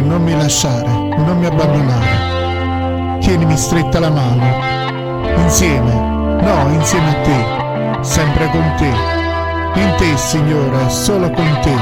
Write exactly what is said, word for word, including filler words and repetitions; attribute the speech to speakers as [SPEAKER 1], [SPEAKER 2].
[SPEAKER 1] non mi lasciare, non mi abbandonare. Tienimi stretta la mano, insieme, no, insieme a te, sempre con te. In te, Signore, solo con te.